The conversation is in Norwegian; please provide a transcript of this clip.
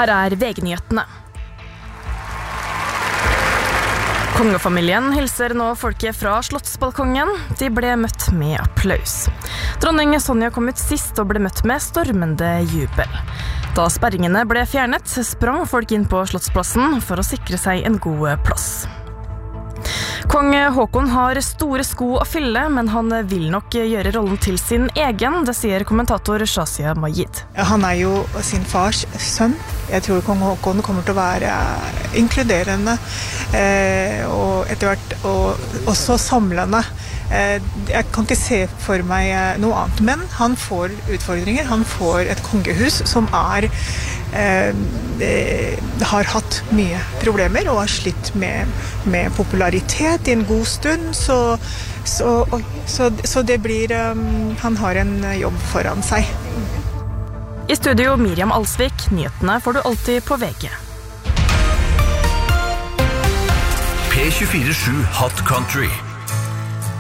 Her VG-nyhetene. Kongefamilien hilser nå folket fra slottsbalkongen. De ble møtt med applaus. Dronning Sonja kom ut sist og ble møtt med stormende jubel. Da sperringene ble fjernet, sprang folk inn på slottsplassen for å sikre seg en god plass. Kong Håkon har store sko å fylle, men han vil nok gjøre rollen til sin egen, det sier kommentator Shazia Majid. Han jo sin fars sønn. Jeg tror kong Håkon kommer til å være inkluderende og etter hvert og også samlende. Jeg kan ikke se for meg noe annet, men han får utfordringer. Han får et kongehus som har hatt mye problemer og har slitt med popularitet i en god stund, så det blir han har en jobb foran seg. I studio Miriam Alsvik, nyhetene får du alltid på VG. P24/7 Hot Country.